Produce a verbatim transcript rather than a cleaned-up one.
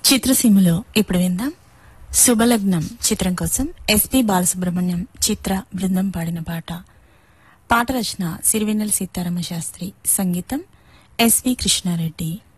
చిత్రసీమలో ఇప్పుడు విందాం శుభలగ్నం చిత్రం కోసం ఎస్పి బాలసుబ్రహ్మణ్యం చిత్ర బృందం పాడిన పాట. పాట రచన సిరివెన్నెల సీతారామ శాస్త్రి, సంగీతం ఎస్వి కృష్ణారెడ్డి.